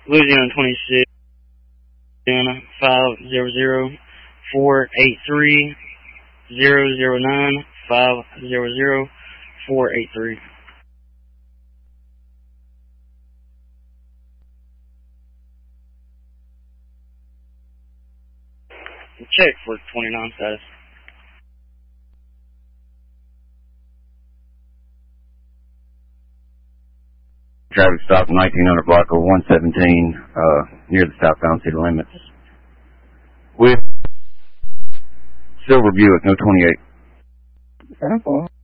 Louisiana 26, 500 483 009 500 483. Check for 29 status. Traffic stop 1900 block of 117 near the southbound city limits. With Silver Buick, no 28.